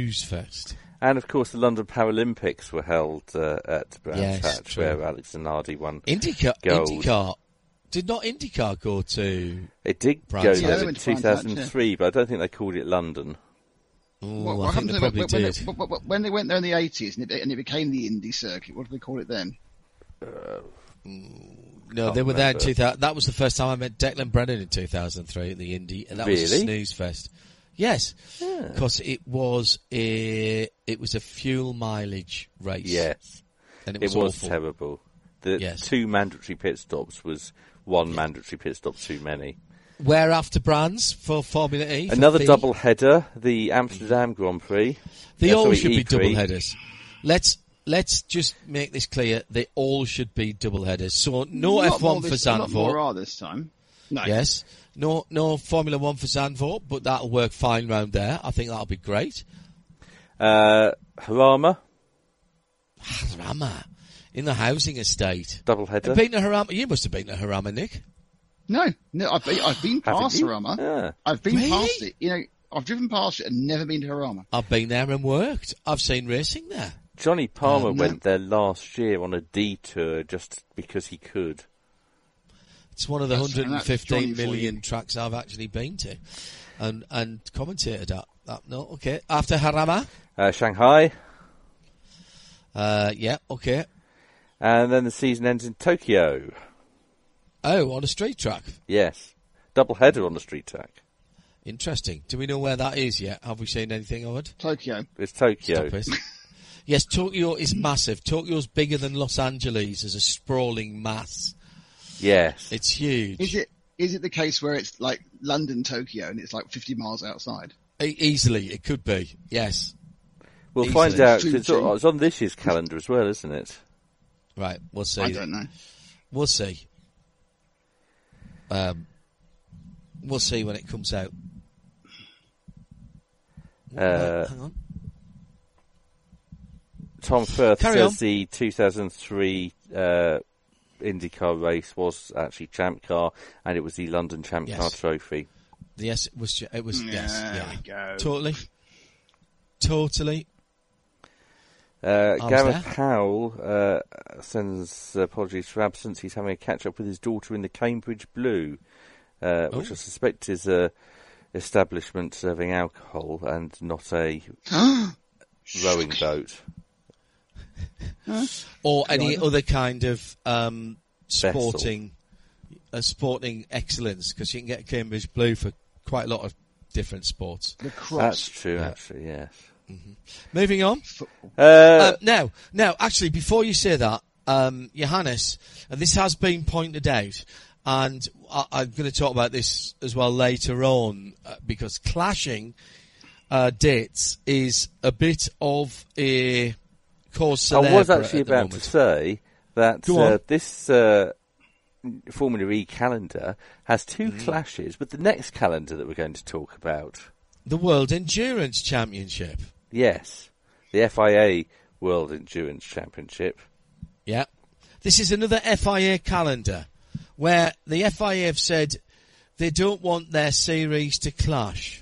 Snooze Fest. And, of course, the London Paralympics were held at Brands Hatch, true. where Alex Zanardi won IndyCar. gold. Did not IndyCar go to... It did Brands go Hatch? there in 2003, but I don't think they called it London. Ooh, I think they probably did. When they went there in the 80s and it became the Indy circuit, what did they call it then? No, they were there in 2000. That was the first time I met Declan Brennan in 2003 at the Indy, and that was a Snooze Fest. Yes, because it was a fuel mileage race. Yes, and it was awful. terrible. The 2 mandatory pit stops was 1 mandatory pit stop too many. Where after Brands for Formula E? Another double header, the Amsterdam Grand Prix. They all should be double headers. Let's just make this clear. They all should be double headers. So no F1 for Zandvoort. Not more are this time. No. Yes. No Formula 1 for Zandvoort, but that'll work fine round there. I think that'll be great. Harama. Harama. In the housing estate. Double header. You must have been to Harama, Nick. No, I've been past Harama. Yeah. I've been past it. You know, I've driven past it and never been to Harama. I've been there and worked. I've seen racing there. Johnny Palmer went there last year on a detour just because he could. It's one of the 115 million tracks I've actually been to and commentated at. No, okay. After Harama? Shanghai. Yeah, okay. And then the season ends in Tokyo. Oh, on a street track? Yes. Double header on the street track. Interesting. Do we know where that is yet? Have we seen anything of it? Tokyo. It's Tokyo. Stop it. Yes, Tokyo is massive. Tokyo's bigger than Los Angeles as a sprawling mass. Yes. It's huge. Is it the case where it's like London, Tokyo, and it's like 50 miles outside? Easily, it could be. Yes. We'll find out. It's on this year's calendar as well, isn't it? Right, we'll see. I don't know. We'll see. We'll see when it comes out. Hang on. Tom Firth says the 2003 IndyCar race was actually Champ Car, and it was the London Champ Car Trophy. Yes, it was. There we go. Totally. Gareth Howell sends apologies for absence. He's having a catch-up with his daughter in the Cambridge Blue, which I suspect is a establishment serving alcohol and not a rowing boat. Or any other kind of sporting excellence, because you can get Cambridge Blue for quite a lot of different sports. The cross. That's true, actually, yes. Mm-hmm. Moving on. Now, actually, before you say that, Johannes, and this has been pointed out, and I'm going to talk about this as well later on, because clashing dates is a bit of a cause célèbre. I was actually about to say that this Formula E calendar has 2 clashes with the next calendar that we're going to talk about. The World Endurance Championship. Yes, the FIA World Endurance Championship. Yeah. This is another FIA calendar where the FIA have said they don't want their series to clash.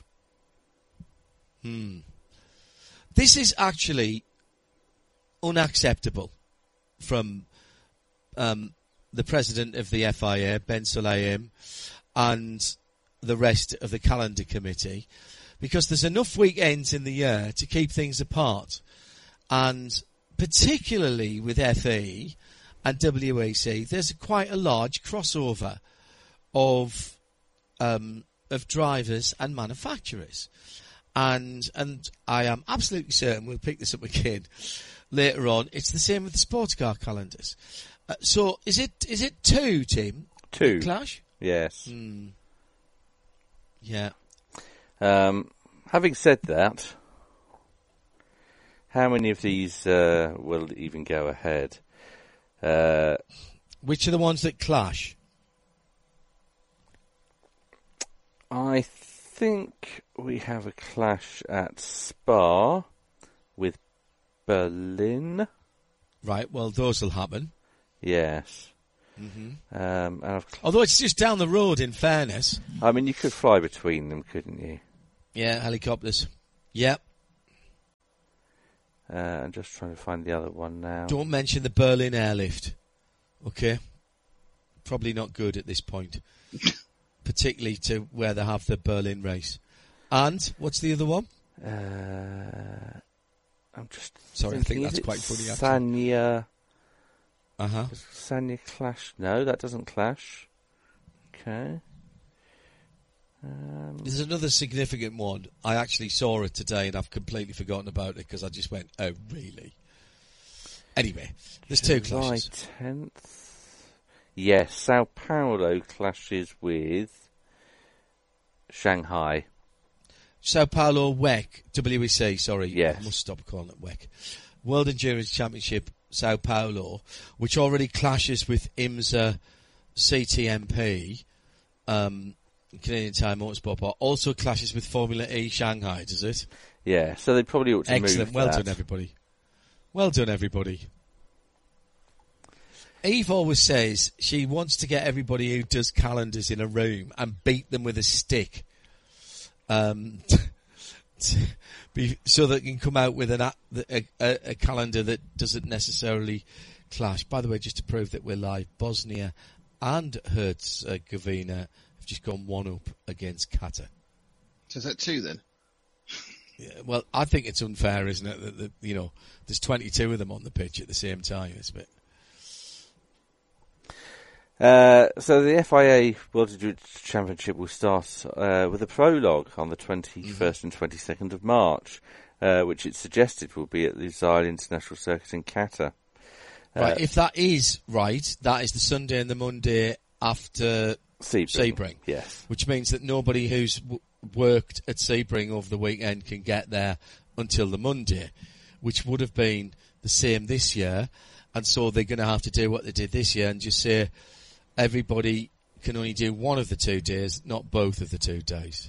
This is actually unacceptable from the president of the FIA, Ben Sulayem, and the rest of the calendar committee, because there's enough weekends in the year to keep things apart, and particularly with FE and WEC, there's quite a large crossover of drivers and manufacturers, and I am absolutely certain we'll pick this up again later on. It's the same with the sports car calendars. So is it 2, Tim? 2 clash? Yes. Yeah. Having said that, how many of these will even go ahead? Which are the ones that clash? I think we have a clash at Spa with Berlin. Right, well, those will happen. Yes. Although it's just down the road, in fairness. I mean, you could fly between them, couldn't you? Yeah, helicopters. Yep. I'm just trying to find the other one now. Don't mention the Berlin airlift. Okay? Probably not good at this point. Particularly to where they have the Berlin race. And, what's the other one? I'm just Sorry, I think that's quite funny. Sanya. Uh-huh. Does Sanya clash? No, that doesn't clash. Okay. There's another significant one. I actually saw it today and I've completely forgotten about it because I just went, oh, really? Anyway, there's two clashes. July 10th. Yes, Sao Paulo clashes with Shanghai. Sao Paulo WEC, sorry. Yes. I must stop calling it WEC. World Endurance Championship Sao Paulo, which already clashes with IMSA CTMP, Canadian Tire Motorsport Park, also clashes with Formula E Shanghai, does it? Yeah, so they probably ought to move that. Excellent, well done everybody. Well done everybody. Eve always says she wants to get everybody who does calendars in a room and beat them with a stick. So that can come out with a calendar that doesn't necessarily clash. By the way, just to prove that we're live, Bosnia and Herzegovina have just gone one up against Qatar. So is that 2 then? Yeah, well, I think it's unfair, isn't it? That there's 22 of them on the pitch at the same time. It's a bit. So the FIA World Endurance Championship will start with a prologue on the 21st and 22nd of March, which it's suggested will be at the Lusail International Circuit in Qatar. Right, if that is right, that is the Sunday and the Monday after Sebring. Yes. Which means that nobody who's worked at Sebring over the weekend can get there until the Monday, which would have been the same this year, and so they're going to have to do what they did this year and just say, everybody can only do one of the 2 days, not both of the 2 days.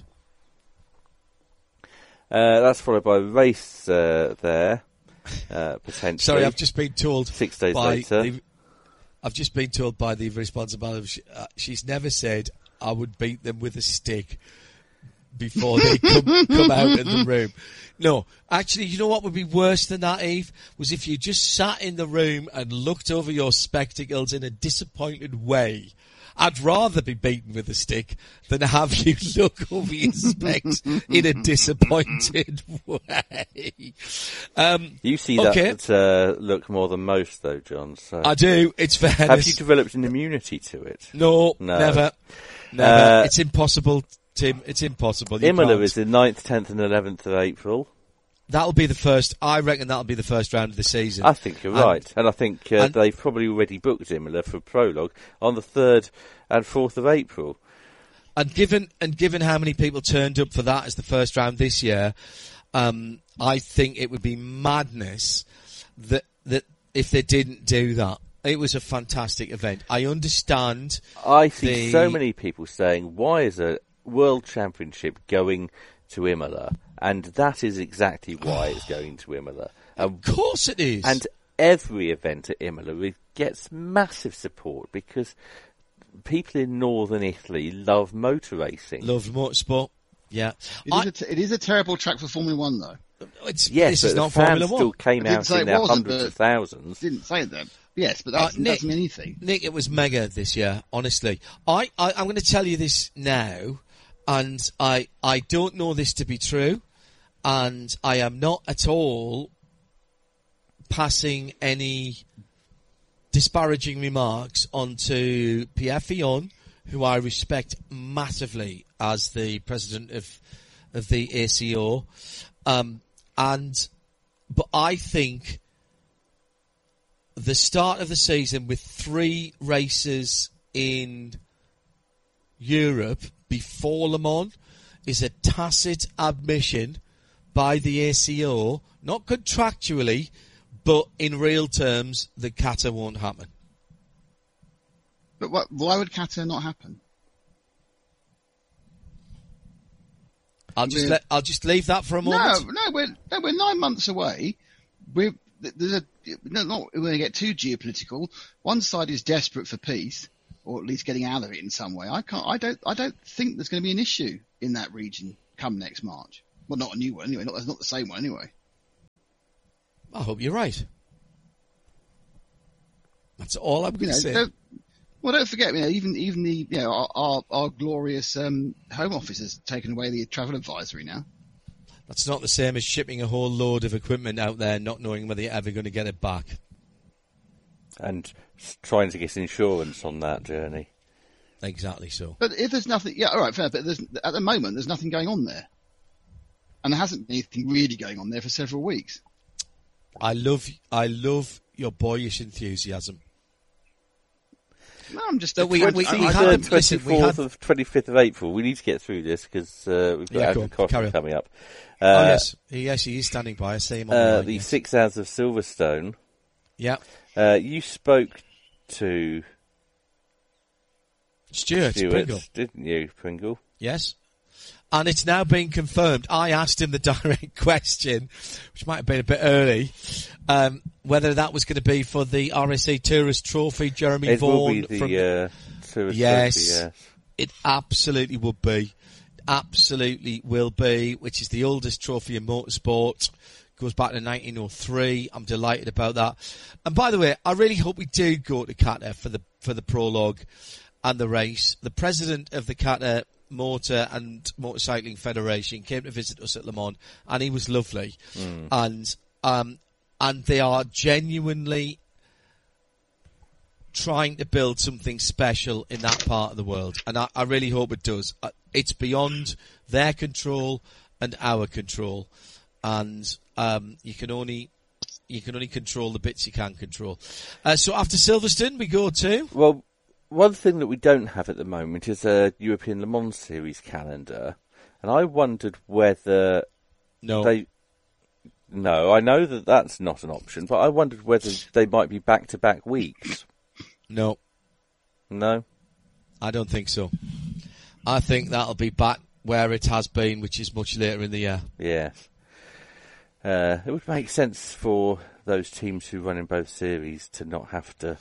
That's followed by a race there, potentially. Sorry, I've just been told 6 days later. I've just been told by the responsible. She's never said I would beat them with a stick before they come out of the room. No, actually, you know what would be worse than that, Eve? Was if you just sat in the room and looked over your spectacles in a disappointed way. I'd rather be beaten with a stick than have you look over your specs in a disappointed way. You see that look more than most, though, John. So. I do. It's fairness. Have you developed an immunity to it? No. Never. It's impossible, Tim. It's impossible. Imola is the 9th, 10th and 11th of April. That'll be the first. I reckon that'll be the first round of the season. I think you're right, and I think they've probably already booked Imola for prologue on the 3rd and 4th of April. And given how many people turned up for that as the first round this year, I think it would be madness that if they didn't do that. It was a fantastic event. I understand. I see so many people saying, "Why is a World Championship going to Imola?" And that is exactly why it's going to Imola. Of course it is. And every event at Imola gets massive support because people in northern Italy love motor racing. Love motorsport, yeah. It is a terrible track for Formula One, though. This is not Formula One. Still came out in their hundreds of thousands. Didn't say that. Yes, but that doesn't mean anything. Nick, it was mega this year, honestly. I'm going to tell you this now, and I don't know this to be true, and I am not at all passing any disparaging remarks onto Pierre Fillon, who I respect massively as the president of the ACO, but I think the start of the season with 3 races in Europe before Le Mans is a tacit admission by the ACO, not contractually, but in real terms, that Qatar won't happen. But why would Qatar not happen? I'll just leave that for a moment. No, we're 9 months away. We're not going to get too geopolitical. One side is desperate for peace, or at least getting out of it in some way. I don't think there's going to be an issue in that region come next March. Well, not a new one anyway. That's not the same one anyway. I hope you're right. That's all I'm going to say. Don't forget, even the our glorious Home Office has taken away the travel advisory now. That's not the same as shipping a whole load of equipment out there, not knowing whether you're ever going to get it back. And trying to get insurance on that journey. Exactly so. But if there's nothing, all right, fair. But at the moment, there's nothing going on there, and there hasn't been anything really going on there for several weeks. I love your boyish enthusiasm. No, I'm just. We had 24th of 25th of April. We need to get through this because we've got Andrew Costa coming up. Yes, he is standing by. I see him on the 6 Hours of Silverstone. Yeah. You spoke to Stuart Pringle, didn't you, Pringle? Yes. And it's now been confirmed. I asked him the direct question, which might have been a bit early, whether that was going to be for the RSC Tourist Trophy. Jeremy Vaughan. It will be the Tourist Trophy, yes. It absolutely would be. Absolutely will be, which is the oldest trophy in motorsport. Goes back to 1903. I'm delighted about that. And by the way, I really hope we do go to Qatar for the prologue and the race. The president of the Qatar Motor and Motorcycling Federation came to visit us at Le Mans, and he was lovely. And they are genuinely trying to build something special in that part of the world, and I really hope it does. It's beyond their control and our control, and you can only control the bits you can control. So after Silverstone, we go to... Well, one thing that we don't have at the moment is a European Le Mans Series calendar, and I wondered whether No, I know that that's not an option, but I wondered whether they might be back-to-back weeks. No, I don't think so. I think that'll be back where it has been, which is much later in the year. Yes. It would make sense for those teams who run in both series to not have to...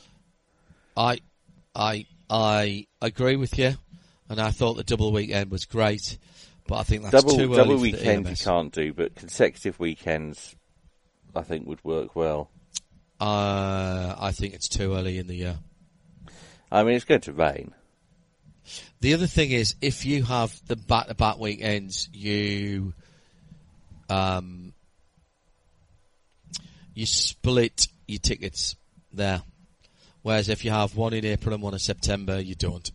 I agree with you, and I thought the double weekend was great, but I think that's too early double for weekend the you EMS. can't do, but consecutive weekends I think would work well. I think it's too early in the year. I mean, it's going to rain. The other thing is, if you have the back-to-back weekends, you split your tickets there. Whereas if you have one in April and one in September, you don't.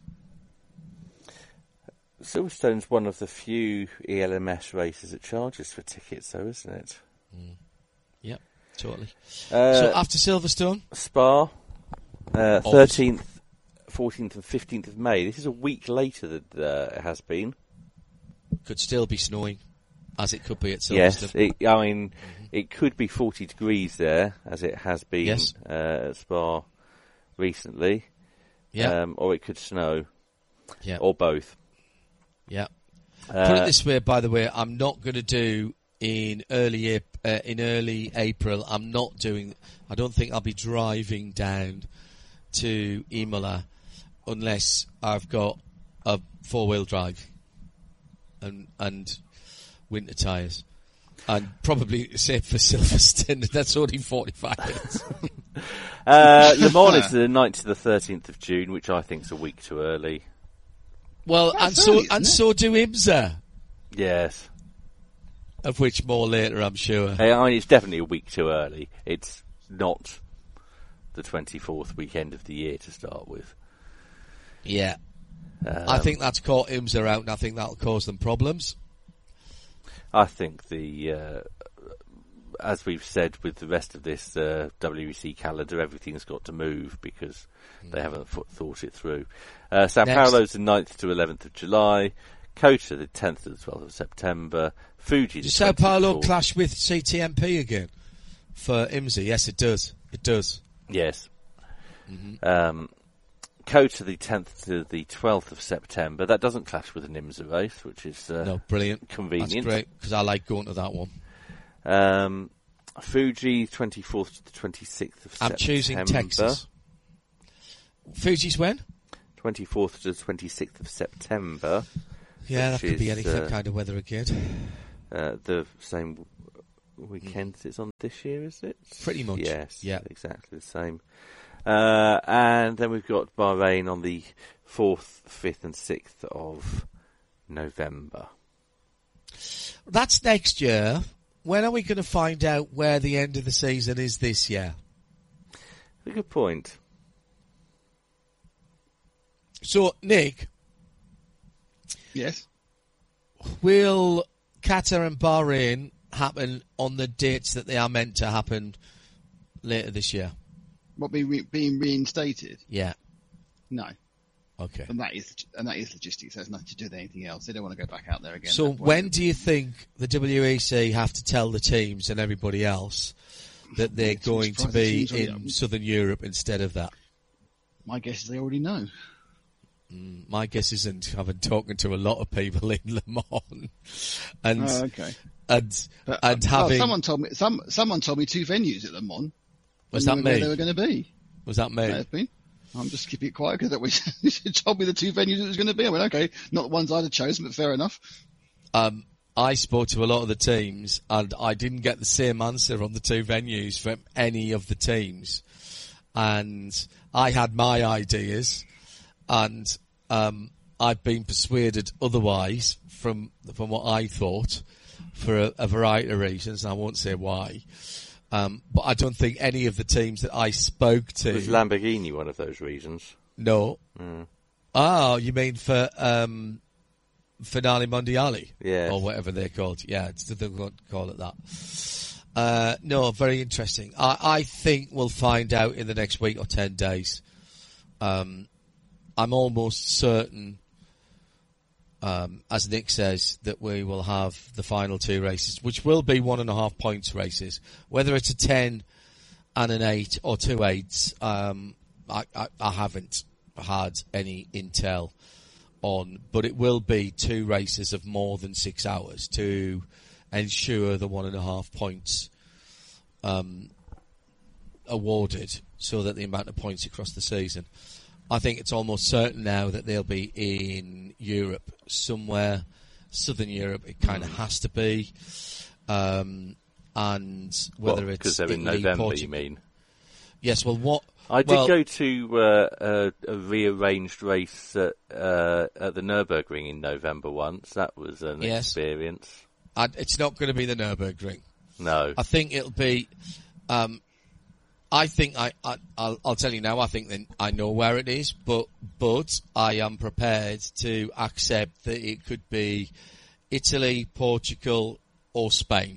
Silverstone's one of the few ELMS races that charges for tickets, though, isn't it? Yep, totally. So after Silverstone? Spa, 13th, 14th and 15th of May. This is a week later than it has been. Could still be snowing, as it could be at Silverstone. Yes, it could be 40 degrees there, as it has been at Spa recently. Yeah. Or it could snow. Yeah. Or both. Yeah. Put it this way, by the way, I'm not going to do in early April. I don't think I'll be driving down to Imola unless I've got a 4-wheel drive and winter tyres. And probably safe for Silverstone. That's only 45 minutes. Le Mans is the 9th to the 13th of June, which I think is a week too early. Well, so do IMSA. Yes. Of which more later, I'm sure. I mean, it's definitely a week too early. It's not the 24th weekend of the year to start with. Yeah. I think that's caught IMSA out, and I think that'll cause them problems. I think as we've said with the rest of this WEC calendar, everything's got to move because they haven't thought it through. Sao Paulo's the 9th to 11th of July. Kota the 10th to the 12th of September. Fuji the 24th. Does Sao Paulo clash with CTMP again for IMSA? Yes, it does. It does. Yes. Mm-hmm. Kota the 10th to the 12th of September. That doesn't clash with an IMSA race, which is brilliant. Convenient. That's great, because I like going to that one. Fuji, 24th to the 26th of September. I'm choosing Texas. Fuji's when? 24th to the 26th of September. Yeah, that could be any kind of weather again. The same weekend it's on this year, is it? Pretty much. Yes, yeah, exactly the same. And then we've got Bahrain on the 4th, 5th and 6th of November. That's next year. When are we going to find out where the end of the season is this year? A good point. So, Nick. Yes. Will Qatar and Bahrain happen on the dates that they are meant to happen later this year? What, being reinstated? Yeah. No. Okay. And that is logistics. It has nothing to do with anything else. They don't want to go back out there again. So when do you think the WEC have to tell the teams and everybody else that they're going to be in Southern Europe instead of that? My guess is they already know. My guess isn't. I've been talking to a lot of people in Le Mans, and and having someone told me 2 venues at Le Mans. Was that me? Where they were going to be? Was that me? May have been. I'm just keeping it quiet because you told me the 2 venues it was going to be. I went, okay, not the ones I'd have chosen, but fair enough. I spoke to a lot of the teams, and I didn't get the same answer on the 2 venues from any of the teams. And I had my ideas, and I've been persuaded otherwise from what I thought for a variety of reasons. And I won't say why. But I don't think any of the teams that I spoke to... Was Lamborghini one of those reasons? No. Oh, you mean for Finale Mondiali? Yeah. Or whatever they're called. Yeah, they're going to call it that. No, very interesting. I think we'll find out in the next week or 10 days. I'm almost certain, as Nick says, that we will have the final 2 races, which will be 1.5 points races. Whether it's a 10 and an 8 or 2 8s, I haven't had any intel on, but it will be 2 races of more than 6 hours to ensure the 1.5 points awarded, so that the amount of points across the season. I think it's almost certain now that they'll be in Europe somewhere, Southern Europe. It kind of has to be, and whether it's because they're in Italy, November, Portugal. you mean? Yes. Well, what I did go to a rearranged race at the Nürburgring in November once. That was an experience. It's not going to be the Nürburgring. No. I think it'll be. I think I'll tell you now. I think that I know where it is, but I am prepared to accept that it could be Italy, Portugal, or Spain,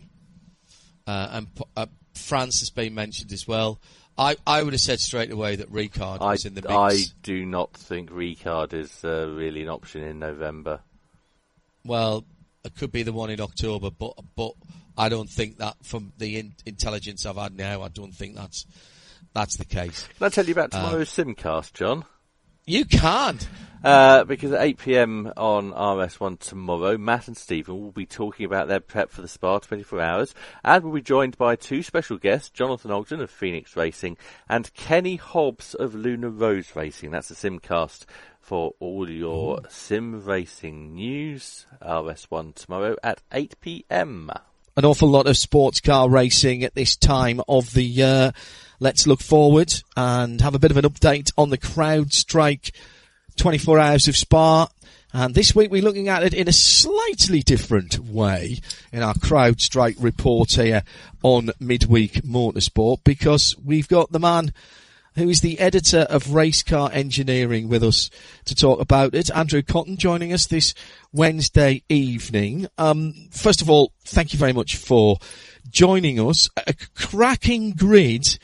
and France has been mentioned as well. I would have said straight away that Ricard was in the mix. I do not think Ricard is really an option in November. Well, it could be the one in October, but I don't think that, from the intelligence I've had now, I don't think that's the case. Can I tell you about tomorrow's Simcast, John? You can't. Because at 8 p.m. on RS1 tomorrow, Matt and Stephen will be talking about their prep for the Spa 24 Hours, and will be joined by 2 special guests, Jonathan Ogden of Phoenix Racing and Kenny Hobbs of Luna Rose Racing. That's the Simcast for all your sim racing news. RS1 tomorrow at 8 p.m. An awful lot of sports car racing at this time of the year. Let's look forward and have a bit of an update on the CrowdStrike 24 Hours of Spa. And this week we're looking at it in a slightly different way in our CrowdStrike report here on Midweek Motorsport, because we've got the man who is the editor of Race Car Engineering with us to talk about it, Andrew Cotton, joining us this Wednesday evening. First of all, thank you very much for joining us. A cracking grid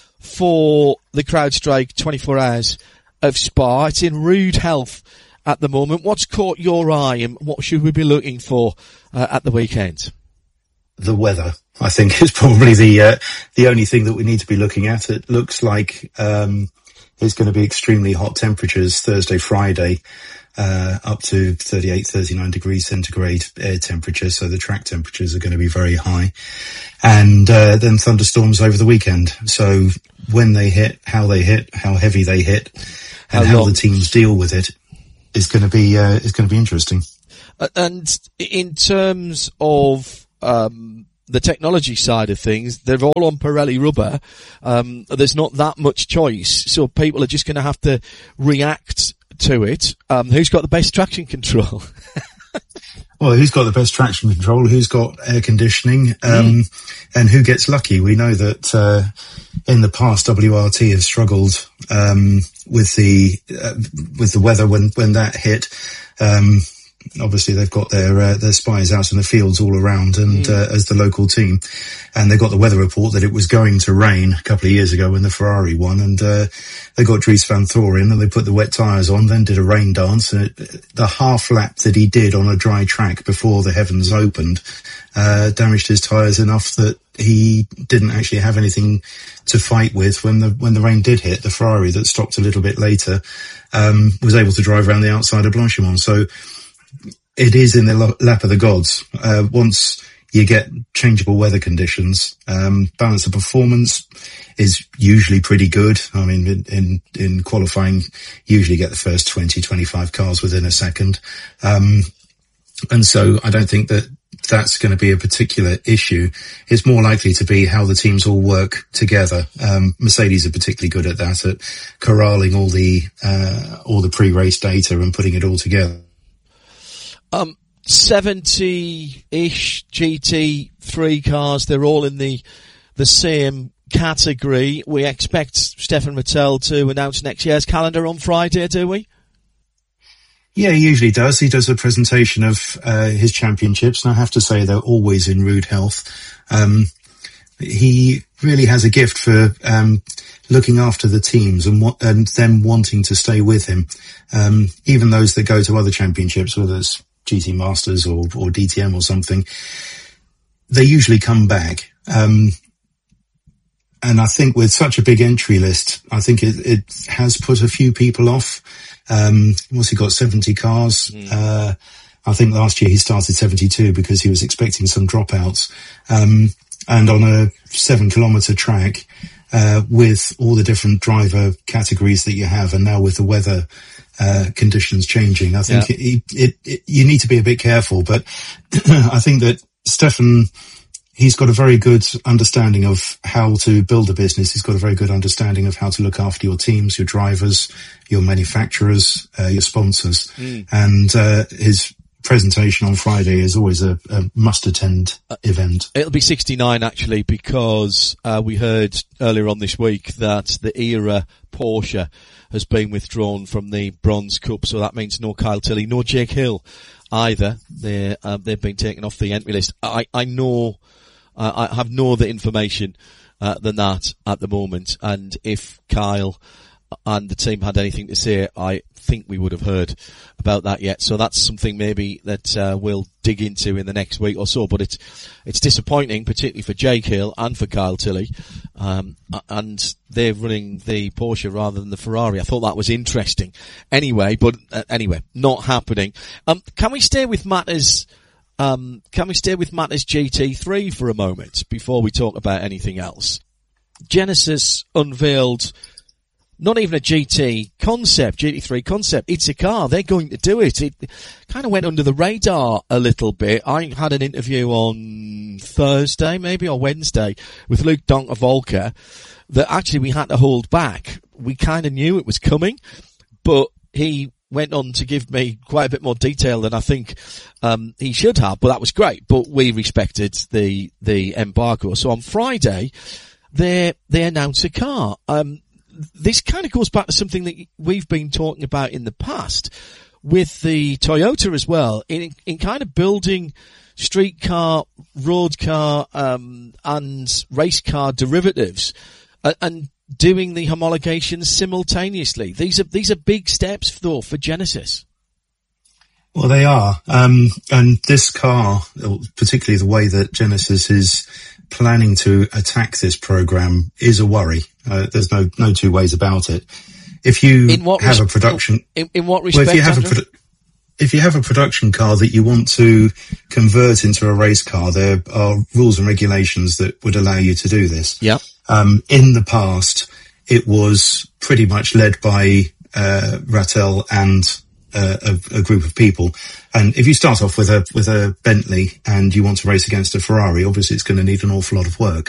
for the CrowdStrike 24 Hours of Spa. It's in rude health at the moment. What's caught your eye, and what should we be looking for at the weekend? The weather, I think, is probably the only thing that we need to be looking at. It looks like it's going to be extremely hot temperatures Thursday, Friday, up to 38, 39 degrees centigrade air temperature. So the track temperatures are going to be very high. And then thunderstorms over the weekend. So when they hit, how heavy they hit, and how the teams deal with it is going to be interesting. And in terms of the technology side of things, they're all on Pirelli rubber. There's not that much choice, so people are just going to have to react to it. Who's got the best traction control? Well, who's got the best traction control? Who's got air conditioning? And who gets lucky? We know that in the past, WRT has struggled with the weather when that hit. Obviously, they've got their spies out in the fields all around, and as the local team, and they got the weather report that it was going to rain a couple of years ago when the Ferrari won, and they got Dries van Thor in, and they put the wet tyres on, then did a rain dance, and the half lap that he did on a dry track before the heavens opened damaged his tyres enough that he didn't actually have anything to fight with when the rain did hit. The Ferrari that stopped a little bit later was able to drive around the outside of Blanchimont. So it is in the lap of the gods. Once you get changeable weather conditions, balance of performance is usually pretty good. I mean, in qualifying, usually get the first 20, 25 cars within a second. And so I don't think that that's going to be a particular issue. It's more likely to be how the teams all work together. Mercedes are particularly good at that, at corralling all the pre-race data and putting it all together. 70-ish GT3 cars, they're all in the same category. We expect Stefan Vettel to announce next year's calendar on Friday, do we? Yeah, he usually does. He does a presentation of his championships, and I have to say they're always in rude health. He really has a gift for looking after the teams and them wanting to stay with him. Even those that go to other championships, whether it's GT Masters or DTM or something, they usually come back. And I think with such a big entry list, I think it has put a few people off. What's he got, 70 cars? I think last year he started 72 because he was expecting some dropouts. And on a 7-kilometre track, with all the different driver categories that you have, and now with the weather conditions changing, I think you need to be a bit careful. But I think that Stefan, he's got a very good understanding of how to build a business. He's got a very good understanding of how to look after your teams, your drivers, your manufacturers, your sponsors. And his presentation on Friday is always a must-attend event. It'll be 69 actually, because we heard earlier on this week that the ERA Porsche has been withdrawn from the Bronze Cup, so that means no Kyle Tilley, no Jake Hill either. They've been taken off the entry list. I know, I have no other information than that at the moment, and if Kyle and the team had anything to say, I think we would have heard about that yet. So that's something maybe that we'll dig into in the next week or so. But it's disappointing, particularly for Jake Hill and for Kyle Tilley, and they're running the Porsche rather than the Ferrari. I thought that was interesting. Anyway, not happening. Can we stay with matters GT3 for a moment before we talk about anything else? Genesis unveiled not even a GT3 concept. It's a car. They're going to do it. It kind of went under the radar a little bit. I had an interview on Thursday, maybe, or Wednesday, with Luke Donker-Volker that actually we had to hold back. We kind of knew it was coming, but he went on to give me quite a bit more detail than I think he should have, but that was great. But we respected the embargo. So on Friday, they announced a car. This kind of goes back to something that we've been talking about in the past with the Toyota as well, in kind of building street car, road car, and race car derivatives, and doing the homologations simultaneously. These are big steps though for Genesis. Well, they are. And this car, particularly the way that Genesis is planning to attack this program, is a worry. There's no two ways about it. If you have a production, in what respect? Well, if you have a production car that you want to convert into a race car, there are rules and regulations that would allow you to do this. Yeah. In the past, it was pretty much led by Rattel and a group of people. And if you start off with a Bentley and you want to race against a Ferrari, obviously it's going to need an awful lot of work.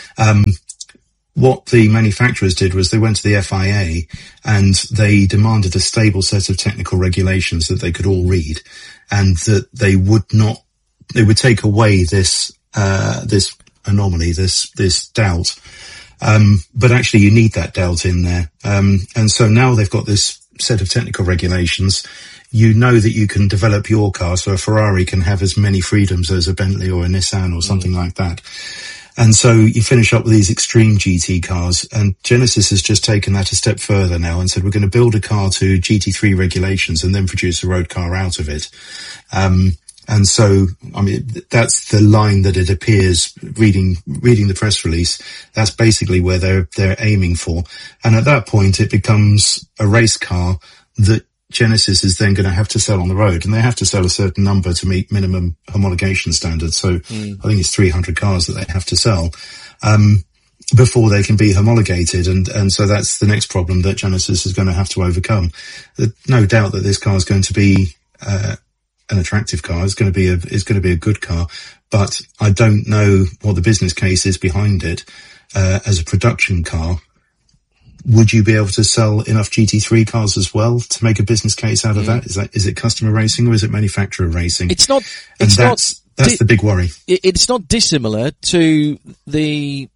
What the manufacturers did was they went to the FIA and they demanded a stable set of technical regulations that they could all read, and that they would take away this anomaly, this doubt. But actually you need that doubt in there. And so now they've got this set of technical regulations. You know that you can develop your car, so a Ferrari can have as many freedoms as a Bentley or a Nissan or something like that. And so you finish up with these extreme GT cars, and Genesis has just taken that a step further now and said, we're going to build a car to GT3 regulations and then produce a road car out of it. And so, I mean, that's the line that it appears reading the press release. That's basically where they're aiming for. And at that point, it becomes a race car that Genesis is then going to have to sell on the road, and they have to sell a certain number to meet minimum homologation standards. So I think it's 300 cars that they have to sell, before they can be homologated. And so that's the next problem that Genesis is going to have to overcome. No doubt that this car is going to be, an attractive car. It's going to be a good car, but I don't know what the business case is behind it, as a production car. Would you be able to sell enough GT3 cars as well to make a business case out of that? Is it customer racing or is it manufacturer racing? It's not. That's the big worry. It's not dissimilar to the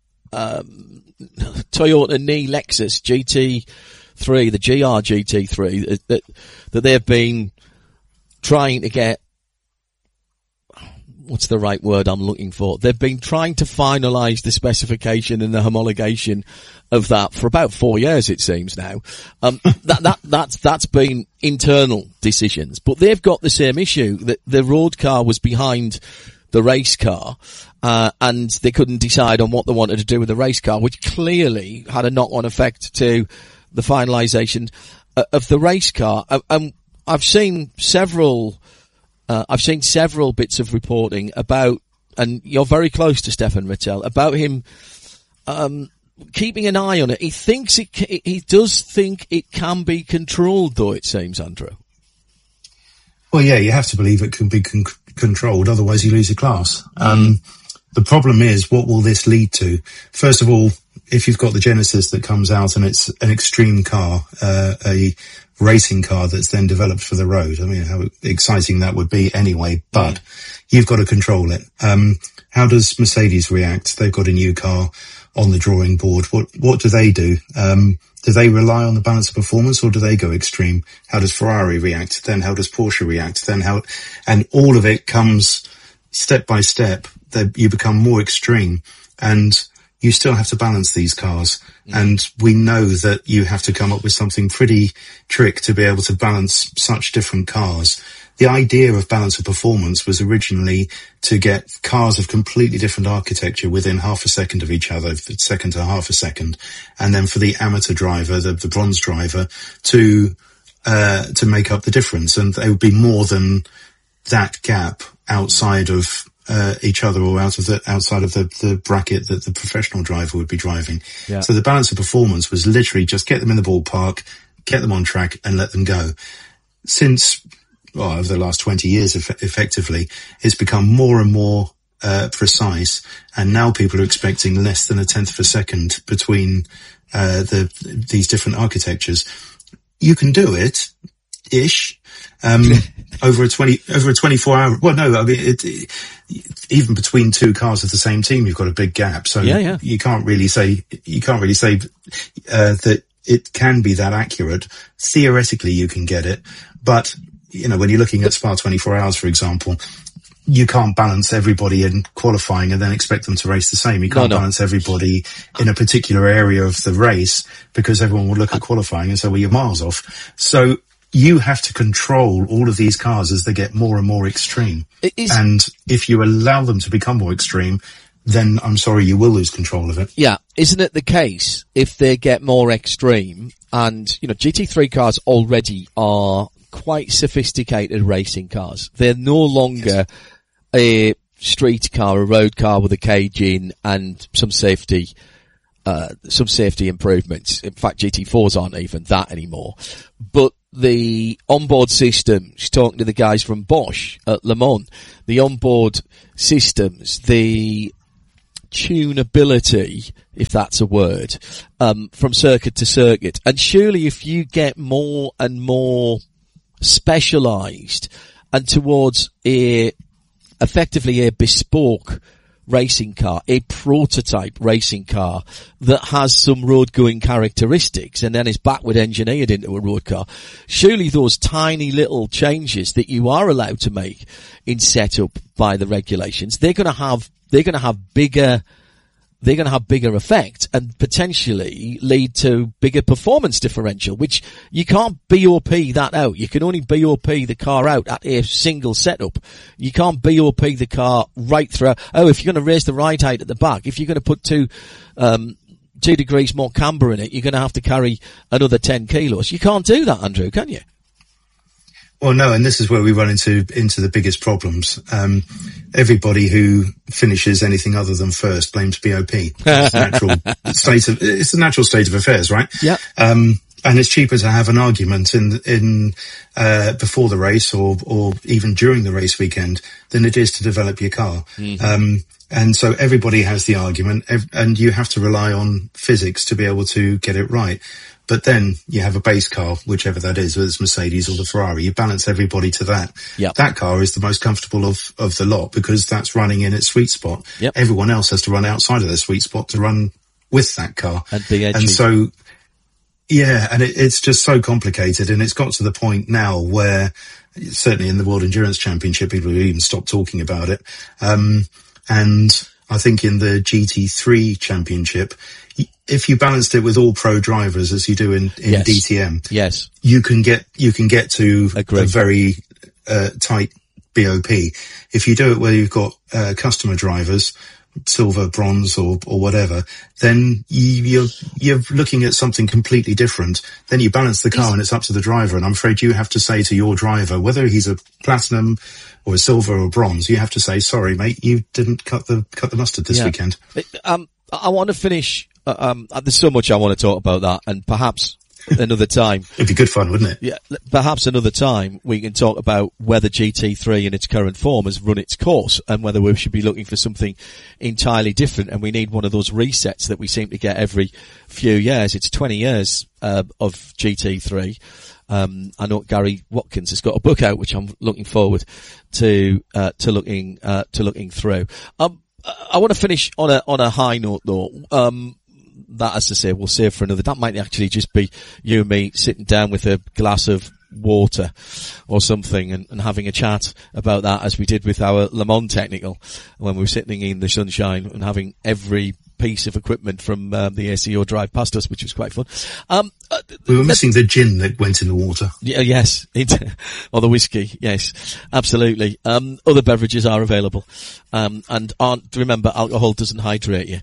Toyota Ni Lexus GT3, the GR GT3 that they've been trying to get. What's the right word I'm looking for? They've been trying to finalise the specification and the homologation of that for about 4 years, it seems now. That's been internal decisions, but they've got the same issue that the road car was behind the race car, and they couldn't decide on what they wanted to do with the race car, which clearly had a knock-on effect to the finalisation of the race car. I've seen several bits of reporting about, and you're very close to Stefan Rittel, about him keeping an eye on it. He does think it can be controlled, though, it seems, Andrew. Well, yeah, you have to believe it can be controlled, otherwise you lose your class. The problem is, what will this lead to? First of all, if you've got the Genesis that comes out and it's an extreme car, a racing car that's then developed for the road. I mean, how exciting that would be anyway, but you've got to control it. How does Mercedes react? They've got a new car on the drawing board. What do they do? Do they rely on the balance of performance, or do they go extreme? How does Ferrari react? Then how does Porsche react? Then and all of it comes step by step. You become more extreme, and you still have to balance these cars. And we know that you have to come up with something pretty trick to be able to balance such different cars. The idea of balance of performance was originally to get cars of completely different architecture within half a second of each other, second to half a second. And then for the amateur driver, the bronze driver, to make up the difference. And there would be more than that gap outside of each other, or outside of the bracket that the professional driver would be driving. Yeah. So the balance of performance was literally just get them in the ballpark, get them on track, and let them go. Since, over the last 20 years, effectively, it's become more and more precise, and now people are expecting less than a tenth of a second between these different architectures. You can do it, ish. Over a 24 hour, well, no, I mean, even between two cars of the same team, you've got a big gap. So you can't really say that it can be that accurate. Theoretically, you can get it, but when you're looking at Spa 24 Hours, for example, you can't balance everybody in qualifying and then expect them to race the same. You can't balance everybody in a particular area of the race, because everyone will look at qualifying and say, well, you're miles off. So you have to control all of these cars as they get more and more extreme. And if you allow them to become more extreme, then I'm sorry, you will lose control of it. Yeah. Isn't it the case, if they get more extreme, and, GT3 cars already are quite sophisticated racing cars. They're no longer a street car, a road car with a cage in and some safety improvements. In fact, GT4s aren't even that anymore. But the onboard systems, talking to the guys from Bosch at Le Mans, the onboard systems, the tunability, if that's a word, from circuit to circuit. And surely if you get more and more specialised and towards effectively a bespoke racing car, a prototype racing car that has some road going characteristics and then is backward engineered into a road car, surely those tiny little changes that you are allowed to make in setup by the regulations, they're going to have bigger effect and potentially lead to bigger performance differential, which you can't BOP that out. You can only BOP the car out at a single setup. You can't BOP the car right through. Oh, if you're going to raise the ride height at the back, if you're going to put 2 degrees more camber in it, you're going to have to carry another 10 kilos. You can't do that, Andrew, can you? Well, no, and this is where we run into the biggest problems. Everybody who finishes anything other than first blames BOP. It's the natural state of affairs, right? Yeah. And it's cheaper to have an argument in before the race or even during the race weekend than it is to develop your car. Mm-hmm. And so everybody has the argument, and you have to rely on physics to be able to get it right. But then you have a base car, whichever that is, whether it's Mercedes or the Ferrari. You balance everybody to that. Yep. That car is the most comfortable of the lot because that's running in its sweet spot. Yep. Everyone else has to run outside of their sweet spot to run with that car. And be edgy. And so, yeah, and it's just so complicated. And it's got to the point now where, certainly in the World Endurance Championship, people have even stopped talking about it. And I think in the GT3 Championship, if you balanced it with all pro drivers as you do in yes. DTM, yes, you can get to a very tight BOP. If you do it where you've got customer drivers, silver, bronze, or whatever, then you're looking at something completely different. Then you balance the car and it's up to the driver. And I'm afraid you have to say to your driver, whether he's a platinum or a silver or bronze, you have to say, sorry, mate, you didn't cut the mustard this weekend. I want to finish. There's so much I want to talk about that, and perhaps another time. It'd be good fun, wouldn't it? Yeah, perhaps another time we can talk about whether GT3 in its current form has run its course and whether we should be looking for something entirely different, and we need one of those resets that we seem to get every few years. It's 20 years of GT3. I know Gary Watkins has got a book out which I'm looking forward to looking through. I want to finish on a high note though. That, as I say, we'll save for another. That might actually just be you and me sitting down with a glass of water or something and having a chat about that, as we did with our Le Mans Technical when we were sitting in the sunshine and having every piece of equipment from the ACO drive past us, which was quite fun. We were missing the gin that went in the water. Yeah, yes. Or the whiskey. Yes, absolutely. Other beverages are available. And remember, alcohol doesn't hydrate you,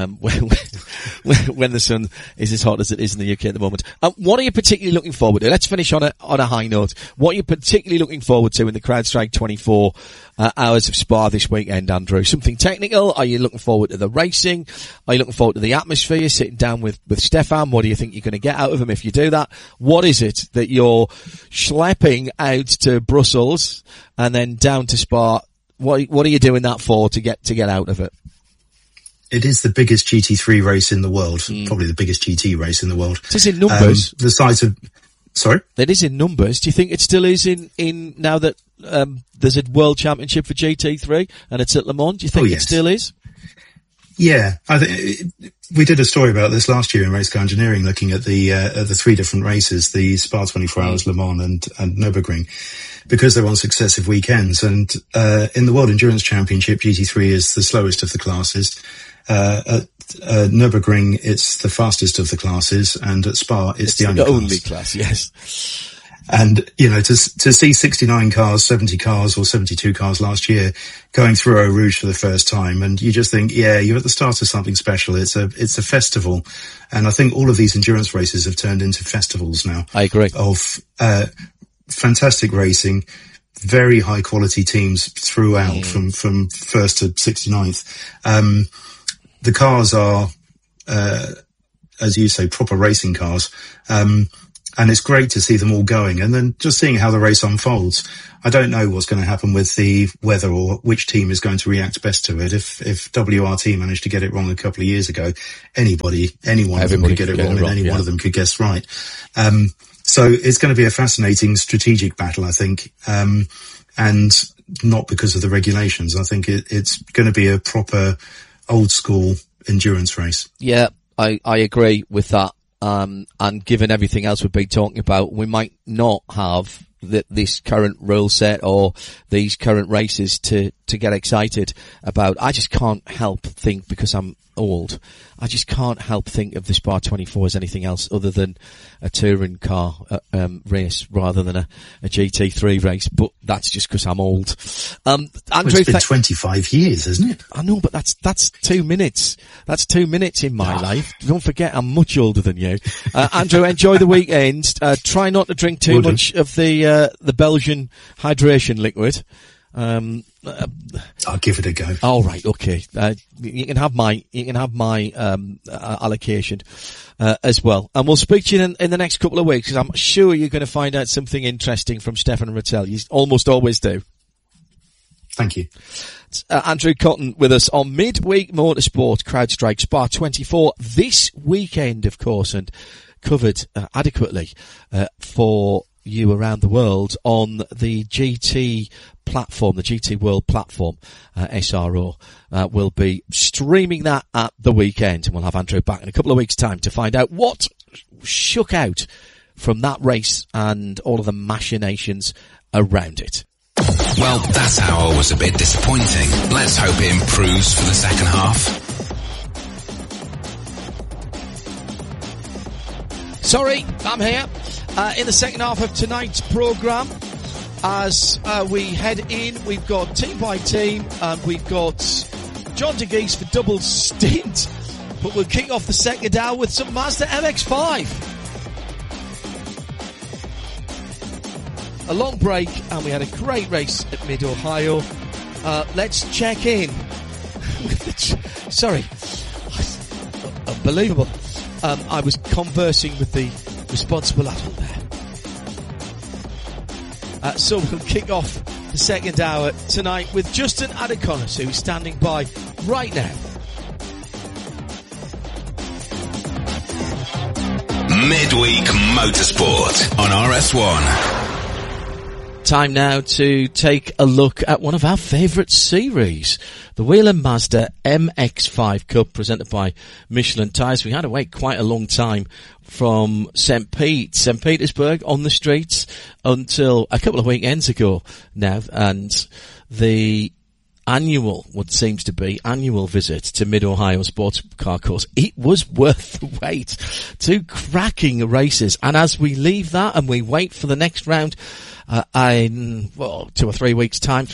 when the sun is as hot as it is in the UK at the moment. What are you particularly looking forward to? Let's finish on a high note. What are you particularly looking forward to in the CrowdStrike 24 hours of Spa this weekend, Andrew? Something technical? Are you looking forward to the racing? Are you looking forward to the atmosphere, sitting down with Stefan? What do you think you're going to get out of him if you do that? What is it that you're schlepping out to Brussels and then down to Spa? What are you doing that for to get out of it? It is the biggest GT3 race in the world, probably the biggest GT race in the world. It is in numbers. The size of, sorry? It is in numbers. Do you think it still is in now that there's a World Championship for GT3 and it's at Le Mans? Do you think it still is? Yeah, I think we did a story about this last year in Race Car Engineering, looking at the three different races, the Spa 24 Hours, Le Mans and Nürburgring, because they're on successive weekends. And in the World Endurance Championship, GT3 is the slowest of the classes. At Nürburgring, it's the fastest of the classes, and at Spa, it's the only class. Yes. And, you know, to see 69 cars, 70 cars or 72 cars last year going through Eau Rouge for the first time, and you just think, yeah, you're at the start of something special. It's a festival. And I think all of these endurance races have turned into festivals now. I agree. Of, fantastic racing, very high quality teams throughout from first to 69th. The cars are, as you say, proper racing cars. And it's great to see them all going, and then just seeing how the race unfolds. I don't know what's going to happen with the weather or which team is going to react best to it. If WRT managed to get it wrong a couple of years ago, any one of them could get it wrong, and any one of them could guess right. So it's going to be a fascinating strategic battle, I think, and not because of the regulations. I think it's going to be a proper old school endurance race. Yeah, I agree with that. And given everything else we've been talking about, we might not have this current rule set or these current races to get excited about. I just can't help think, because I'm old, I just can't help think of the Spa 24 as anything else other than a touring car race rather than a GT3 race. But that's just because I'm old. Andrew, it's been 25 years, isn't it? I know, but that's 2 minutes. That's 2 minutes in my life. Don't forget, I'm much older than you. Andrew, enjoy the weekend. Try not to drink too much of the Belgian hydration liquid. I'll give it a go. All right, okay. You can have my allocation as well, and we'll speak to you in the next couple of weeks, because I'm sure you're going to find out something interesting from Stefan Rattel. You almost always do. Thank you. Andrew Cotton with us on Midweek Motorsport CrowdStrike Spa 24 this weekend, of course, and covered adequately for you around the world on the GT platform, the GT World platform. SRO will be streaming that at the weekend, and we'll have Andrew back in a couple of weeks' time to find out what shook out from that race and all of the machinations around it. Well, that hour was a bit disappointing. Let's hope it improves for the second half. Sorry, I'm here. In the second half of tonight's programme, as we head in, we've got team by team, and we've got John DeGeese for double stint, but we'll kick off the second hour with some Mazda MX-5. A long break, and we had a great race at Mid-Ohio. Let's check in with the... Sorry. Unbelievable. I was conversing with the responsible adult there. So we'll kick off the second hour tonight with Justin Adekonis, who's standing by right now. Midweek Motorsport on RS1. Time now to take a look at one of our favourite series, the Whelen Mazda MX-5 Cup, presented by Michelin Tyres. We had to wait quite a long time from St. Petersburg on the streets until a couple of weekends ago now, and the annual visit to Mid-Ohio Sports Car Course. It was worth the wait. Two cracking races, and as we leave that and we wait for the next round, in 2 or 3 weeks' time,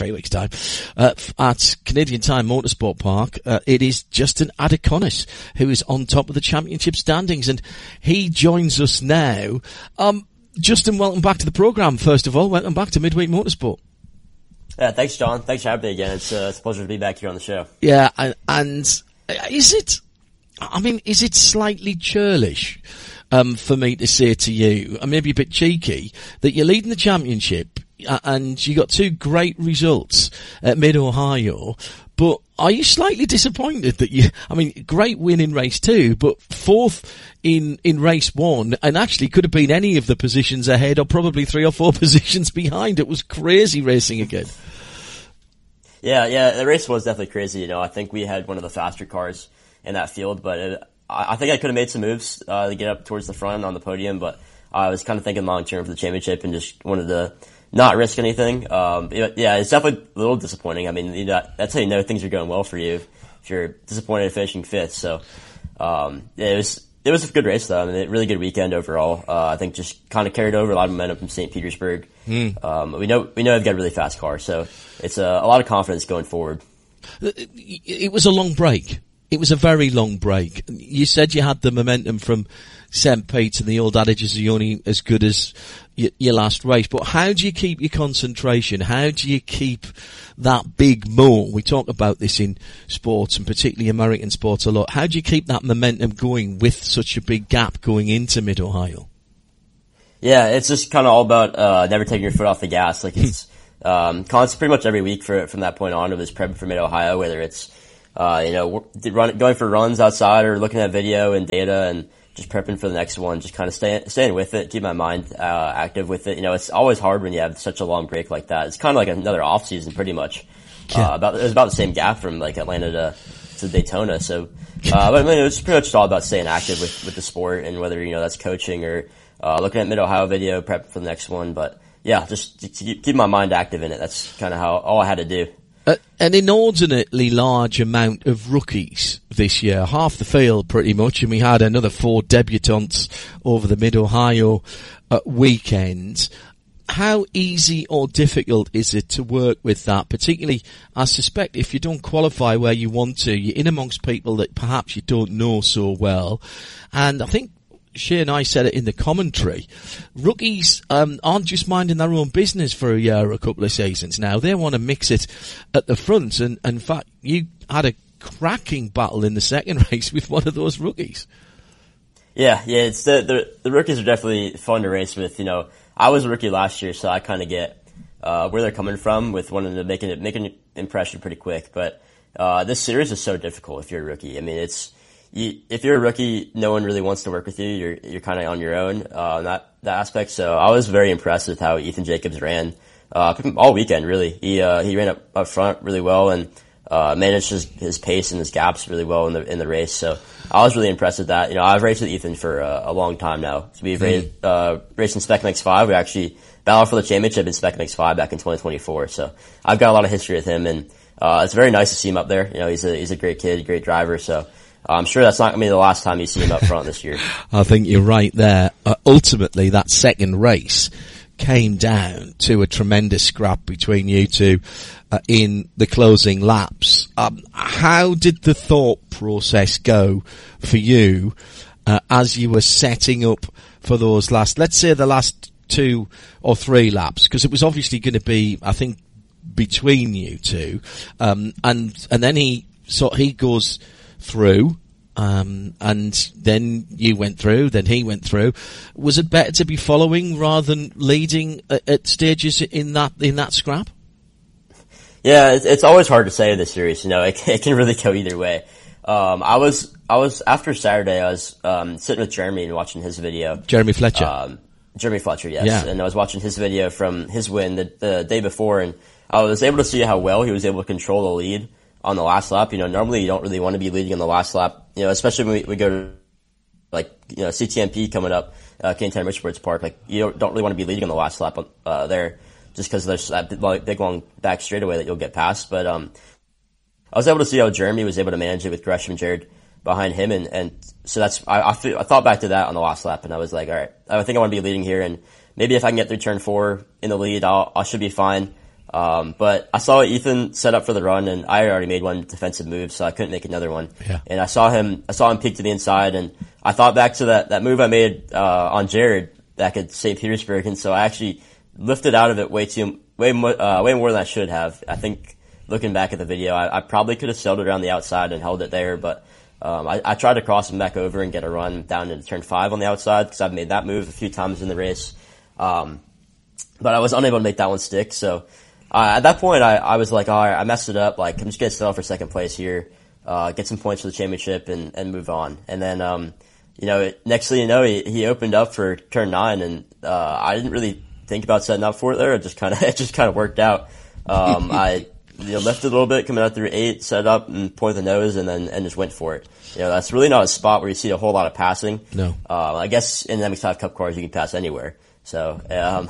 at Canadian Tire Motorsport Park, it is Justin Adekonis who is on top of the championship standings, and he joins us now. Justin, welcome back to the programme. First of all, welcome back to Midweek Motorsport. Thanks, John. Thanks for having me again. It's a pleasure to be back here on the show. Yeah, and is it slightly churlish for me to say to you, and maybe a bit cheeky, that you're leading the championship and you got two great results at Mid-Ohio, but are you slightly disappointed that great win in race 2, but fourth in race 1, and actually could have been any of the positions ahead or probably 3 or 4 positions behind? It was crazy racing again. Yeah, the race was definitely crazy. I think we had one of the faster cars in that field, but I think I could have made some moves to get up towards the front on the podium, but I was kind of thinking long term for the championship and just wanted to not risk anything. Yeah, it's definitely a little disappointing. That's how you know things are going well for you if you're disappointed at finishing 5th. So it was a good race though. A really good weekend overall. I think just kind of carried over a lot of momentum from St. Petersburg. We know they've got a really fast car, so it's a lot of confidence going forward. It was a long break. It was a very long break. You said you had the momentum from St. Pete, and the old adage is you're only as good as your last race. But how do you keep your concentration? How do you keep that big mo? We talk about this in sports, and particularly American sports, a lot. How do you keep that momentum going with such a big gap going into Mid-Ohio? Yeah, it's just kind of all about never taking your foot off the gas. Like it's constant pretty much every week from that point on. It was prepping for Mid-Ohio, whether it's going for runs outside or looking at video and data and just prepping for the next one. Just kind of staying with it, keep my mind active with it. It's always hard when you have such a long break like that. It's kind of like another off season, pretty much. Yeah. It was about the same gap from like Atlanta to Daytona. So, but I mean, it's pretty much all about staying active with the sport, and whether that's coaching or looking at Mid-Ohio video, prep for the next one. But yeah, just to keep my mind active in it. That's kind of all I had to do. An inordinately large amount of rookies this year, half the field pretty much, and we had another 4 debutants over the Mid-Ohio weekend. How easy or difficult is it to work with that? Particularly, I suspect if you don't qualify where you want to, you're in amongst people that perhaps you don't know so well. And I think Shea and I said it in the commentary. Rookies aren't just minding their own business for a year or a couple of seasons now. They want to mix it at the front. And in fact, you had a cracking battle in the second race with one of those rookies. Yeah. It's the rookies are definitely fun to race with. I was a rookie last year, so I kind of get where they're coming from with wanting to make an impression pretty quick. But this series is so difficult if you're a rookie. I mean, if you're a rookie, no one really wants to work with you. You're kind of on your own in that aspect. So I was very impressed with how Ethan Jacobs ran all weekend. Really, he ran up front really well and managed his pace and his gaps really well in the race. So I was really impressed with that. I've raced with Ethan for a long time now. So we've raced in Spec MX5. We actually battled for the championship in Spec MX5 back in 2024. So I've got a lot of history with him, and it's very nice to see him up there. He's a great kid, great driver. So I'm sure that's not going to be the last time you see him up front this year. I think you're right there. Ultimately, that second race came down to a tremendous scrap between you two in the closing laps. How did the thought process go for you as you were setting up for those let's say the last 2 or 3 laps? Because it was obviously going to be, I think, between you two. And then he goes through, and then you went through, then he went through. Was it better to be following rather than leading at stages in that scrap? Yeah, it's always hard to say in this series. It can really go either way. I was after Saturday, I was sitting with Jeremy and watching his video. Jeremy Fletcher. Jeremy Fletcher, yes. Yeah. And I was watching his video from his win the day before, and I was able to see how well he was able to control the lead on the last lap. Normally you don't really want to be leading on the last lap, especially when we go to CTMP coming up, K10 Richfords Park. Like, you don't really want to be leading on the last lap there, just because there's that big long back straightaway that you'll get past. But I was able to see how Jeremy was able to manage it with Gresham Jared behind him, and so I thought back to that on the last lap, and I was like, all right, I think I want to be leading here, and maybe if I can get through turn 4 in the lead, I should be fine. But I saw Ethan set up for the run, and I had already made one defensive move, so I couldn't make another one. Yeah. And I saw him peek to the inside, and I thought back to that move I made on Jared back at St. Petersburg, and so I actually lifted out of it way more than I should have. I think looking back at the video, I probably could have sailed it around the outside and held it there, but I tried to cross him back over and get a run down into turn 5 on the outside, because I've made that move a few times in the race. But I was unable to make that one stick, so at that point, I was like, all right, I messed it up. Like, I'm just going to settle for second place here, get some points for the championship and move on. And then, next thing you know, he opened up for turn 9, and I didn't really think about setting up for it there. It just kind of worked out. I lifted a little bit coming out through 8, set up and pointed the nose, and just went for it. That's really not a spot where you see a whole lot of passing. No. I guess in MX5 Cup cars you can pass anywhere. So,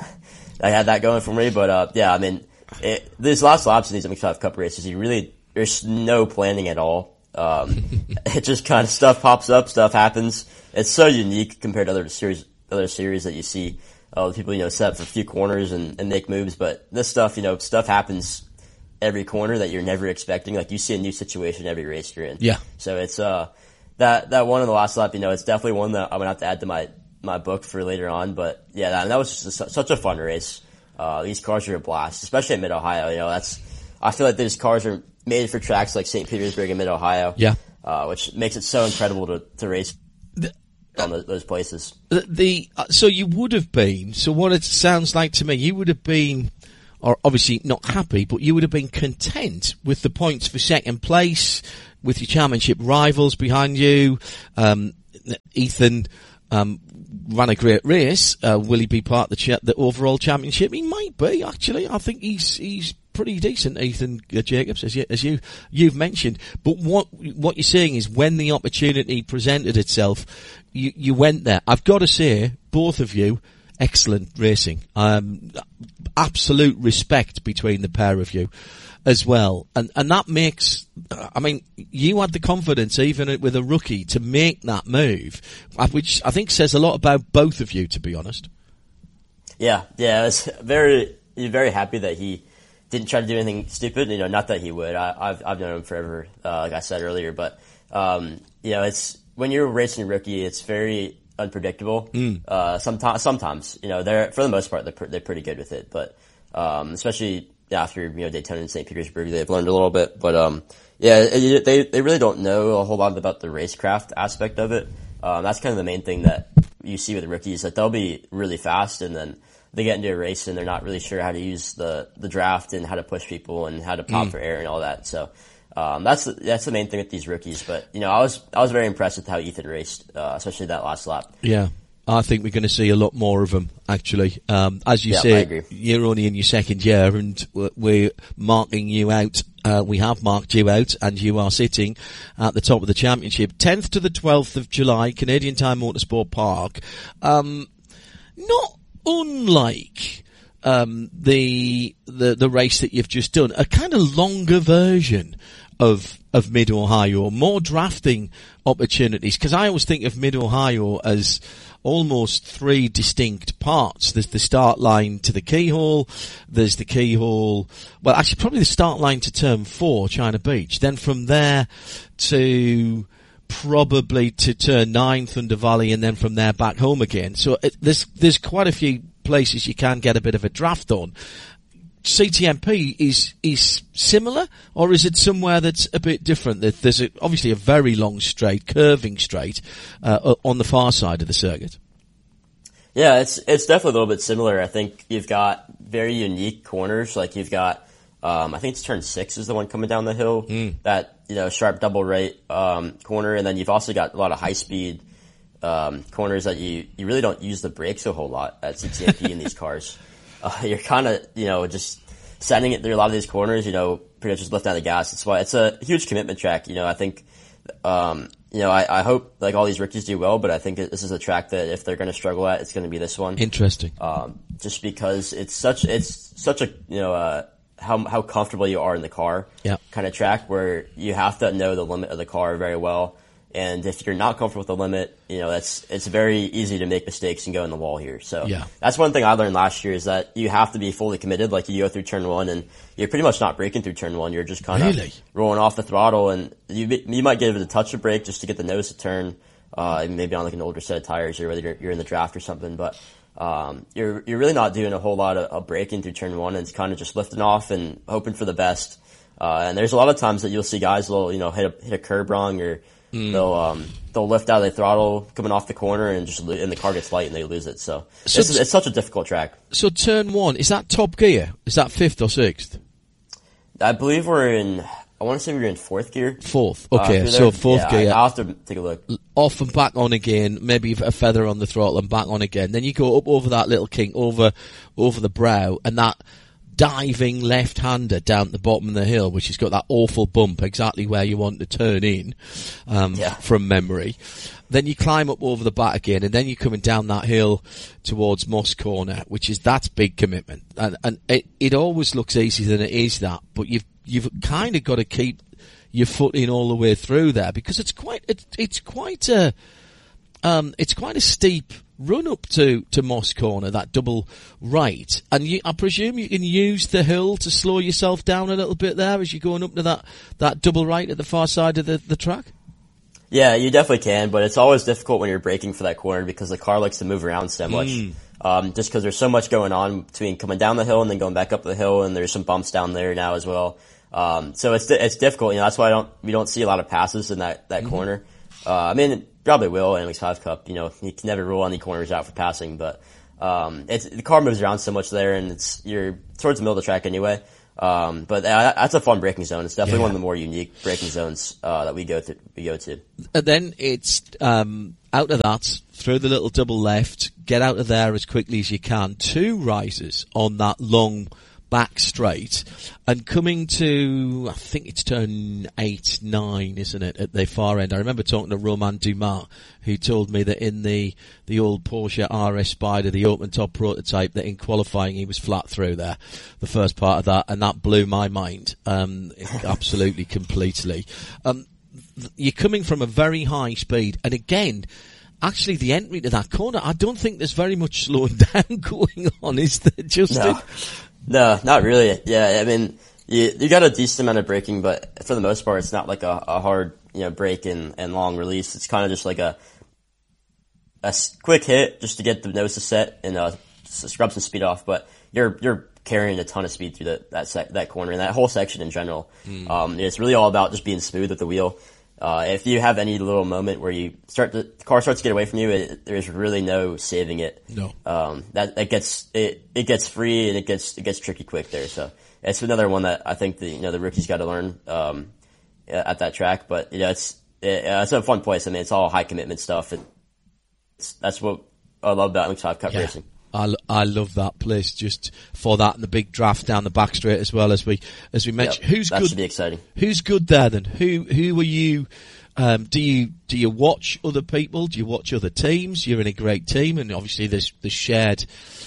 I had that going for me, but yeah, I mean, these last laps in these MX5 Cup races, there's no planning at all. It just kind of stuff pops up, stuff happens. It's so unique compared to other series that you see. People, set up for a few corners and make moves, but this stuff, stuff happens every corner that you're never expecting. Like, you see a new situation every race you're in. Yeah. So it's, that one in the last lap, it's definitely one that I'm gonna have to add to my book for later on. But yeah, that was just such a fun race. These cars are a blast, especially at Mid-Ohio. I feel like these cars are made for tracks like St. Petersburg and Mid-Ohio. Yeah. Which makes it so incredible to race. on those places. So you would have been, so what it sounds like to me, you would have been, or obviously not happy, but you would have been content with the points for second place, with your championship rivals behind you. Ethan ran a great race. Will he be part of the overall championship? He might be, actually. I think he's pretty decent, Ethan Jacobs, as you've mentioned. But what you're saying is, when the opportunity presented itself, you went there. I've got to say, both of you, excellent racing. Absolute respect between the pair of you as well. And that makes, I mean, you had the confidence, even with a rookie, to make that move, which I think says a lot about both of you, to be honest. Yeah, I was very happy that he didn't try to do anything stupid. Not that he would. I've known him forever, like I said earlier. But it's when you're racing a rookie, it's very unpredictable. Sometimes, they're, for the most part, they're pretty good with it. But especially after Daytona and St. Petersburg, they've learned a little bit. But they really don't know a whole lot about the racecraft aspect of it. That's kind of the main thing that you see with the rookies, that they'll be really fast, and then they get into a race and they're not really sure how to use the draft and how to push people and how to pop for air and all that. So that's the main thing with these rookies. But I was very impressed with how Ethan raced, especially that last lap. Yeah, I think we're going to see a lot more of him, actually. As you say, you're only in your second year, and we're marking you out. We have marked you out, and you are sitting at the top of the championship, 10th to the 12th of July, Canadian Tire Motorsport Park. Not unlike the race that you've just done, a kind of longer version of Mid-Ohio, more drafting opportunities, because I always think of Mid-Ohio as almost three distinct parts. There's the start line to the keyhole, there's the keyhole, well actually probably the start line to turn 4, China Beach, then from there to probably to turn 9, Thunder Valley, and then from there back home again. So there's quite a few places you can get a bit of a draft on. CTMP is similar, or is it somewhere that's a bit different? There's obviously a very long straight, curving straight, on the far side of the circuit. Yeah, it's definitely a little bit similar. I think you've got very unique corners. Like you've got, I think it's turn 6 is the one coming down the hill. That, sharp double right, corner. And then you've also got a lot of high speed, corners that you really don't use the brakes a whole lot at CTMP in these cars. You're kind of, just sending it through a lot of these corners, pretty much just lifting out the gas. That's why it's a huge commitment track. I think, I hope like all these rookies do well, but I think this is a track that if they're going to struggle at, it's going to be this one. Interesting. Just because it's such a, how comfortable you are in the car kind of track, where you have to know the limit of the car very well. And if you're not comfortable with the limit, it's very easy to make mistakes and go in the wall here. So that's one thing I learned last year, is that you have to be fully committed. Like you go through turn 1 and you're pretty much not braking through turn 1. You're just kind of rolling off the throttle, and you might give it a touch of brake just to get the nose to turn, maybe on like an older set of tires, or whether you're in the draft or something. But, you're really not doing a whole lot of braking through turn 1. And it's kind of just lifting off and hoping for the best. And there's a lot of times that you'll see guys will, hit a curb wrong, or they'll lift out of the throttle coming off the corner, and the car gets light and they lose it. So it's such a difficult track. So turn 1, is that top gear? Is that 5th or 6th? I believe I want to say we're in 4th gear. 4th. Okay, so 4th gear. I'll have to take a look. Off and back on again, maybe a feather on the throttle and back on again. Then you go up over that little kink, over the brow, and that diving left-hander down at the bottom of the hill, which has got that awful bump exactly where you want to turn in, from memory. Then you climb up over the back again, and then you're coming down that hill towards Moss Corner, that's big commitment. And it always looks easier than it is that, but you've kind of got to keep your foot in all the way through there, because it's quite a steep run up to Moss Corner, that double right. And I presume you can use the hill to slow yourself down a little bit there as you're going up to that double right at the far side of the track? Yeah, you definitely can, but it's always difficult when you're braking for that corner, because the car likes to move around so much. Just because there's so much going on between coming down the hill and then going back up the hill, and there's some bumps down there now as well. So it's difficult. That's why we don't see a lot of passes in that corner. probably will in Alex 5 Cup. You know, you can never rule any corners out for passing, but the car moves around so much there, and you're towards the middle of the track anyway. But that's a fun braking zone. It's definitely one of the more unique braking zones that we go to. And then it's out of that, through the little double left, get out of there as quickly as you can. 2 rises on that long back straight, and coming to, I think it's turn 8, 9, isn't it, at the far end. I remember talking to Romain Dumas, who told me that in the old Porsche RS Spider, the open top prototype, that in qualifying he was flat through there, the first part of that, and that blew my mind, absolutely, completely. You're coming from a very high speed, and again, actually the entry to that corner, I don't think there's very much slowing down going on, is there, Justin? No, not really. Yeah, I mean, you got a decent amount of braking, but for the most part, it's not like a hard, brake and long release. It's kind of just like a quick hit just to get the nose to set and scrub some speed off. But you're carrying a ton of speed through that corner and that whole section in general. It's really all about just being smooth with the wheel. If you have any little moment where the car starts to get away from you, there's really no saving it. No. It gets free and it gets tricky quick there. So it's another one that I think the rookies got to learn, at that track. But, it's a fun place. I mean, it's all high commitment stuff. That's what I love about Alex 5 Cup racing. I love that place just for that, and the big draft down the back straight as well, as we mentioned. Who's that good? Should be exciting. Who's good there then? Who are you? Do you watch other people? Do you watch other teams? You're in a great team, and obviously there's the shared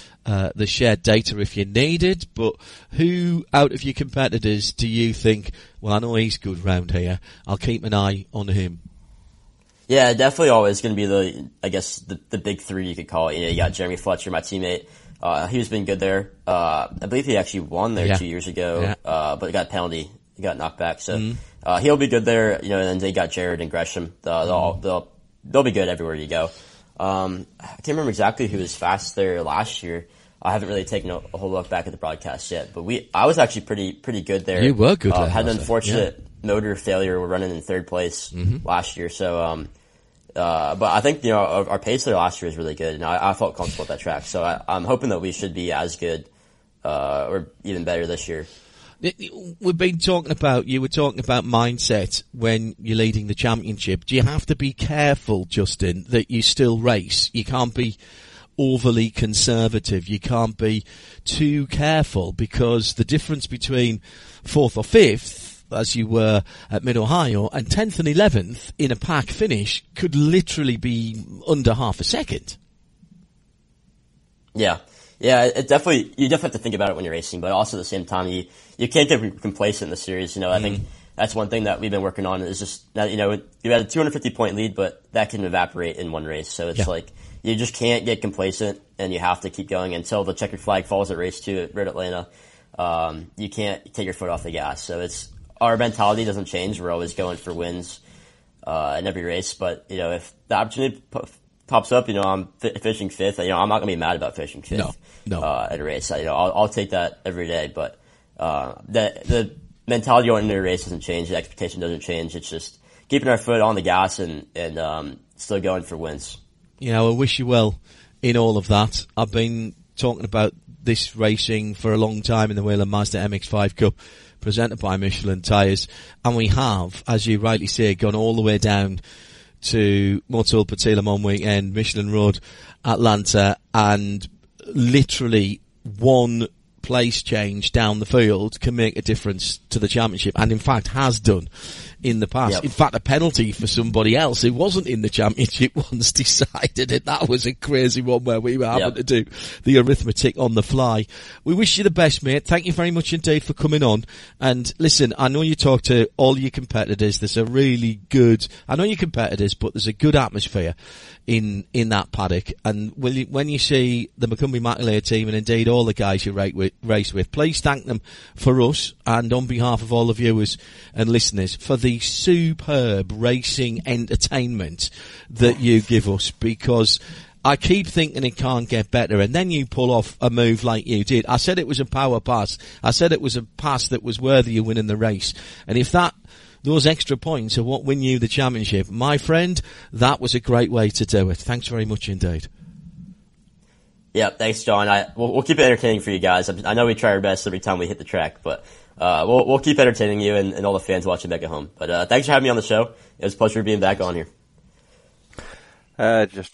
data if you need it. But who out of your competitors do you think? Well, I know he's good round here. I'll keep an eye on him. Yeah, definitely always going to be the big 3 you could call it. You got Jeremy Fletcher, my teammate. He's been good there. I believe he actually won there 2 years ago, but he got a penalty. He got knocked back. So, he'll be good there, and then they got Jared and Gresham. They'll be good everywhere you go. I can't remember exactly who was fast there last year. I haven't really taken a whole look back at the broadcast yet, but I was actually pretty good there. You were good there. Had an unfortunate motor failure. We're running in 3rd place last year. So, but I think, our pace there last year was really good, and I felt comfortable at that track. So I'm hoping that we should be as good, or even better this year. We've been talking about, you were talking about mindset when you're leading the championship. Do you have to be careful, Justin, that you still race? You can't be overly conservative. You can't be too careful, because the difference between 4th or 5th, as you were at Mid-Ohio, and 10th and 11th in a pack finish could literally be under half a second. Yeah, you definitely have to think about it when you're racing, but also at the same time, you can't get complacent in the series. I think that's one thing that we've been working on, is just that, you had a 250 point lead, but that can evaporate in one race. So it's like, you just can't get complacent, and you have to keep going until the checkered flag falls at race 2 at Road Atlanta. You can't take your foot off the gas. So our mentality doesn't change. We're always going for wins, in every race. But, if the opportunity pops up, I'm finishing 5th, I'm not going to be mad about finishing 5th. No. At a race. I'll take that every day. But, the mentality going into a race doesn't change. The expectation doesn't change. It's just keeping our foot on the gas and still going for wins. I wish you well in all of that. I've been talking about this racing for a long time in the Whelen Mazda MX-5 Cup, presented by Michelin Tyres, and we have, as you rightly say, gone all the way down to Motul Petit-Le-Mans weekend, Michelin Road, Atlanta, and literally one place change down the field can make a difference to the championship, and in fact has done in the past. In fact, a penalty for somebody else who wasn't in the championship once decided it. That was a crazy one where we were having to do the arithmetic on the fly. We wish you the best, mate. Thank you very much indeed for coming on. And listen, I know you talk to all your competitors. There's a really good, I know your competitors, but there's a good atmosphere in that paddock. And when you see the Macumbi Makalea team, and indeed all the guys you race with, please thank them for us and on behalf of all the viewers and listeners for the superb racing entertainment that you give us, because I keep thinking it can't get better, and then you pull off a move like you did. I said it was a power pass. I said it was a pass that was worthy of winning the race. And if that those extra points are what win you the championship. My friend, that was a great way to do it. Thanks very much indeed. Yeah, thanks, John. We'll keep it entertaining for you guys. I know we try our best every time we hit the track, but we'll keep entertaining you and all the fans watching back at home. But thanks for having me on the show. It was a pleasure being back on here. Just